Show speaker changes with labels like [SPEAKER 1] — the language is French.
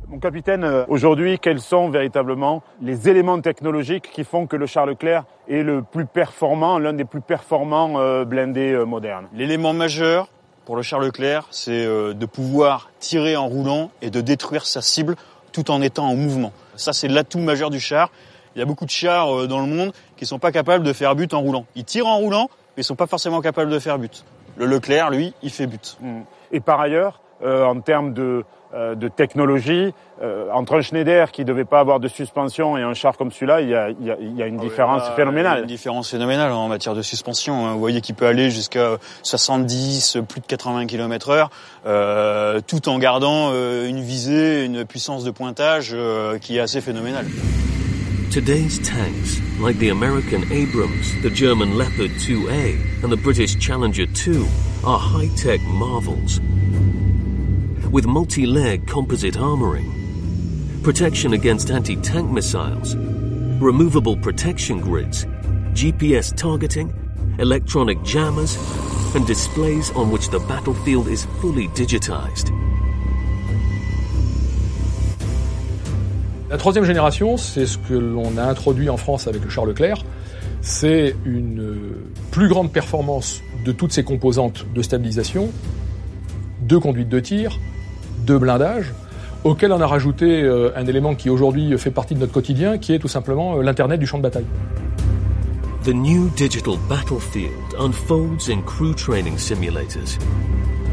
[SPEAKER 1] Mon capitaine, aujourd'hui, quels sont véritablement les éléments technologiques qui font que le Charles Leclerc est le plus performant, l'un des plus performants blindés modernes?
[SPEAKER 2] L'élément majeur pour le Charles Leclerc, c'est de pouvoir tirer en roulant et de détruire sa cible tout en étant en mouvement. Ça, c'est l'atout majeur du char. Il y a beaucoup de chars dans le monde qui sont pas capables de faire but en roulant. Ils tirent en roulant, mais ils sont pas forcément capables de faire but. Le Leclerc, lui, il fait but.
[SPEAKER 1] Et par ailleurs, en termes de technologie, entre un Schneider qui devait pas avoir de suspension et un char comme celui-là, il y a une différence phénoménale.
[SPEAKER 2] Il y a une différence phénoménale en matière de suspension. Vous voyez qu'il peut aller jusqu'à 70, plus de 80 km/h, tout en gardant une visée, une puissance de pointage qui est assez phénoménale.
[SPEAKER 3] Today's tanks, like the American Abrams, the German Leopard 2A, and the British Challenger 2, are high-tech marvels. With multi-layered composite armoring, protection against anti-tank missiles, removable protection grids, GPS targeting, electronic jammers, and displays on which the battlefield is fully digitized.
[SPEAKER 4] La troisième génération, c'est ce que l'on a introduit en France avec le Charles Leclerc. C'est une plus grande performance de toutes ces composantes de stabilisation, de conduite de tir, de blindage, auquel on a rajouté un élément qui aujourd'hui fait partie de notre quotidien, qui est tout simplement l'Internet du champ de bataille.
[SPEAKER 3] The new digital battlefield unfolds in crew training simulators,